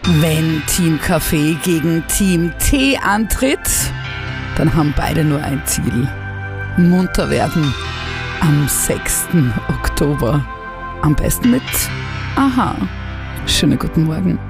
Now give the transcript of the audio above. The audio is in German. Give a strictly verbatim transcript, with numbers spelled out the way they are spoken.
Wenn Team Kaffee gegen Team Tee antritt, dann haben beide nur ein Ziel: munter werden am sechsten Oktober. Am besten mit Aha. Schönen guten Morgen.